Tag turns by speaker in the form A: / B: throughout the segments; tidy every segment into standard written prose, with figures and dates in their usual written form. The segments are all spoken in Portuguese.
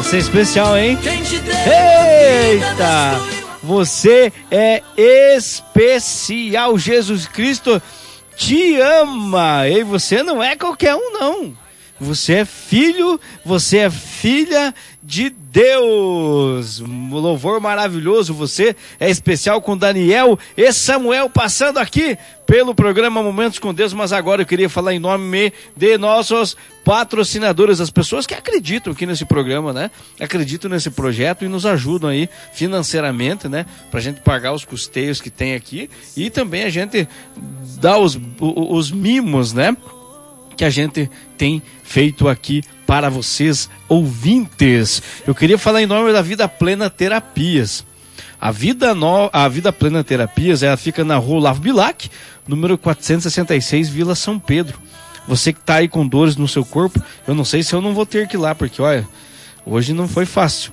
A: Essa é especial, hein? Eita! Você é especial. Jesus Cristo te ama. E você não é qualquer um, não. Você é filho, você é filha de Deus. Louvor maravilhoso. Você é especial com Daniel e Samuel passando aqui pelo programa Momentos com Deus. Mas agora eu queria falar em nome de nossos patrocinadores, as pessoas que acreditam aqui nesse programa, né? Acreditam nesse projeto e nos ajudam aí financeiramente, né? Pra gente pagar os custeios que tem aqui e também a gente dá os mimos, né? Que a gente tem feito aqui para vocês, ouvintes. Eu queria falar em nome da Vida Plena Terapias. A Vida Plena Terapias, ela fica na rua Olavo Bilac, número 466, Vila São Pedro. Você que está aí com dores no seu corpo, eu não sei se eu não vou ter que ir lá, porque olha, hoje não foi fácil.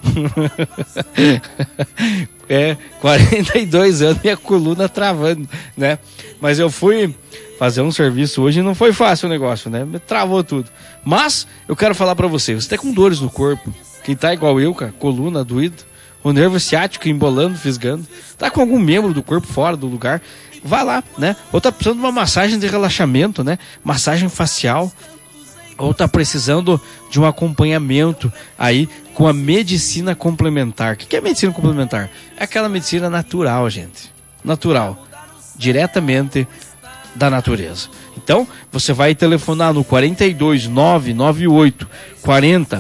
A: 42 anos e a coluna travando, né? Mas eu fui fazer um serviço hoje e não foi fácil o negócio, né? Me travou tudo. Mas eu quero falar pra você tá com dores no corpo, quem tá igual eu, cara, coluna doída, o nervo ciático embolando, fisgando, tá com algum membro do corpo fora do lugar, vai lá, né? Ou tá precisando de uma massagem de relaxamento, né? Massagem facial, ou tá precisando de um acompanhamento aí com a medicina complementar. O que é medicina complementar? É aquela medicina natural, gente. Natural. Diretamente da natureza. Então, você vai telefonar no 42 998 40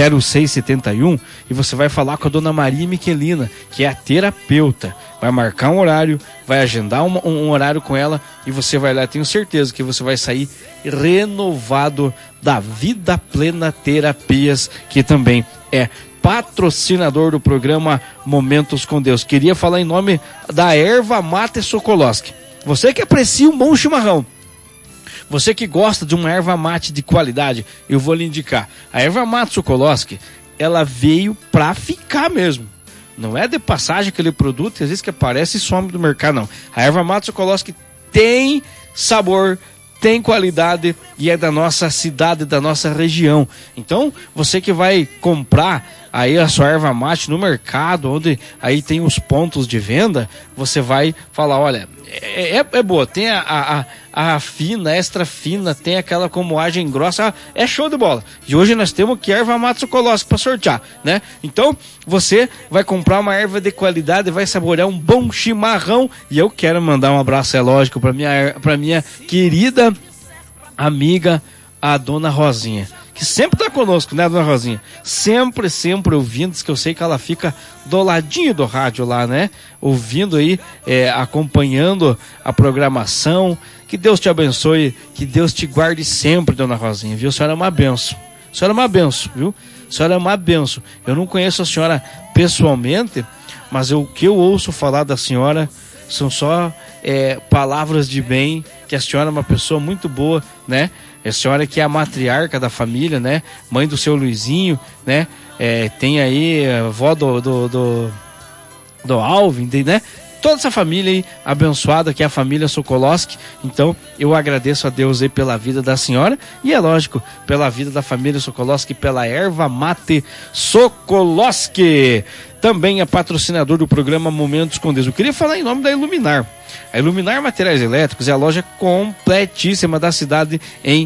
A: 0671 e você vai falar com a dona Maria Miquelina, que é a terapeuta. Vai marcar um horário, vai agendar um horário com ela e você vai lá. Tenho certeza que você vai sair renovado da Vida Plena Terapias, que também é patrocinador do programa Momentos com Deus. Queria falar em nome da Erva Mate Sokolowski. Você que aprecia um bom chimarrão, você que gosta de uma erva mate de qualidade, eu vou lhe indicar. A erva mate Sokolowski, ela veio pra ficar mesmo. Não é de passagem aquele produto, às vezes que aparece e some do mercado, não. A erva mate Sokolowski tem sabor, tem qualidade e é da nossa cidade, da nossa região. Então, você que vai comprar aí a sua erva mate no mercado, onde aí tem os pontos de venda, você vai falar, olha, é boa, tem a fina, extra fina, tem aquela com moagem grossa, é show de bola. E hoje nós temos que erva mate Sokolowski para sortear, né? Então, você vai comprar uma erva de qualidade, vai saborear um bom chimarrão. E eu quero mandar um abraço, é lógico, para minha querida amiga, a dona Rosinha, que sempre tá conosco, né, dona Rosinha? Sempre ouvindo, que eu sei que ela fica do ladinho do rádio lá, né? Ouvindo aí, acompanhando a programação. Que Deus te abençoe, que Deus te guarde sempre, dona Rosinha, viu? A senhora é uma benção. A senhora é uma benção, viu? A senhora é uma benção. Eu não conheço a senhora pessoalmente, mas o que eu ouço falar da senhora são só palavras de bem, que a senhora é uma pessoa muito boa, né? A senhora que é a matriarca da família, né? Mãe do seu Luizinho, né? Tem aí a avó do Alvin, né? Toda essa família aí abençoada, que é a família Sokolowski. Então, eu agradeço a Deus aí pela vida da senhora e, é lógico, pela vida da família Sokolowski, pela erva mate Sokolowski. Também é patrocinador do programa Momentos com Deus. Eu queria falar em nome da Iluminar. A Iluminar Materiais Elétricos é a loja completíssima da cidade em